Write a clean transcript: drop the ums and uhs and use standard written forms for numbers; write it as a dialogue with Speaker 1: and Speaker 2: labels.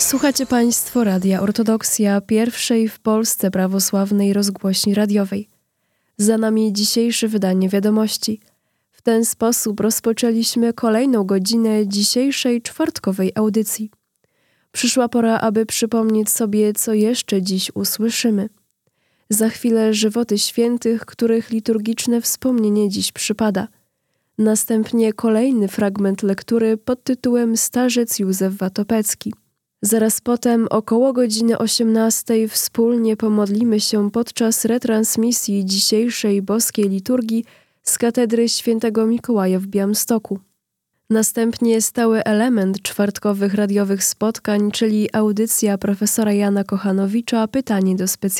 Speaker 1: Słuchacie Państwo Radia Ortodoksja, pierwszej w Polsce prawosławnej rozgłośni radiowej. Za nami dzisiejsze wydanie wiadomości. W ten sposób rozpoczęliśmy kolejną godzinę dzisiejszej czwartkowej audycji. Przyszła pora, aby przypomnieć sobie, co jeszcze dziś usłyszymy. Za chwilę żywoty świętych, których liturgiczne wspomnienie dziś przypada. Następnie kolejny fragment lektury pod tytułem Starzec Józef Watopecki. Zaraz potem, około godziny 18:00, wspólnie pomodlimy się podczas retransmisji dzisiejszej boskiej liturgii z katedry Świętego Mikołaja w Białymstoku. Następnie stały element czwartkowych radiowych spotkań, czyli audycja profesora Jana Kochanowicza Pytanie do specjalistów.